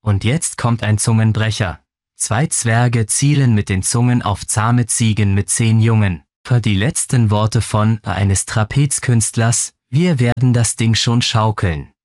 Und jetzt kommt ein Zungenbrecher. 2 Zwerge zielen mit den Zungen auf zahme Ziegen mit 10 Jungen. Für die letzten Worte eines Trapezkünstlers: Wir werden das Ding schon schaukeln.